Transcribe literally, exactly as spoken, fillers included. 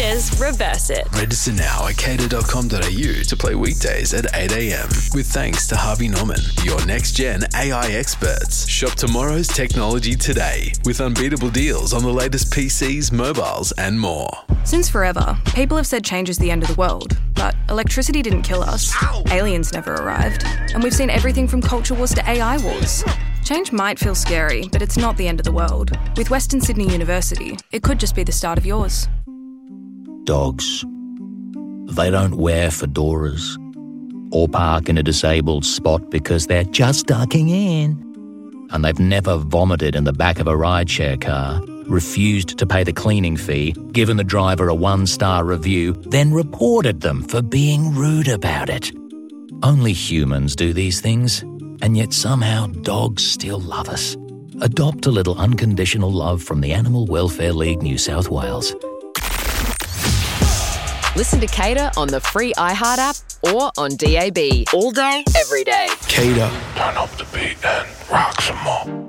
Cater's Reverse It. Register now at cater dot com dot a u to play weekdays at eight a.m. with thanks to Harvey Norman, your next-gen A I experts. Shop tomorrow's technology today with unbeatable deals on the latest P Cs, mobiles and more. Since forever, people have said change is the end of the world, but electricity didn't kill us, Ow. aliens never arrived, and we've seen everything from culture wars to A I wars. Change might feel scary, but it's not the end of the world. With Western Sydney University, it could just be the start of yours. Dogs. They don't wear fedoras or park in a disabled spot because they're just ducking in. And they've never vomited in the back of a rideshare car, refused to pay the cleaning fee, given the driver a one-star review, then reported them for being rude about it. Only humans do these things, and yet somehow dogs still love us. Adopt a little unconditional love from the Animal Welfare League New South Wales. Listen to Cater on the free iHeart app or on D A B all day, every day. Cater. Turn up the beat and rock some more.